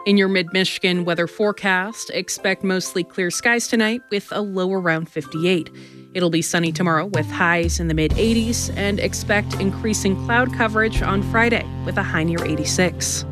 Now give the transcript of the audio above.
In your mid-Michigan weather forecast, expect mostly clear skies tonight with a low around 58. It'll be sunny tomorrow with highs in the mid-80s and expect increasing cloud coverage on Friday with a high near 86.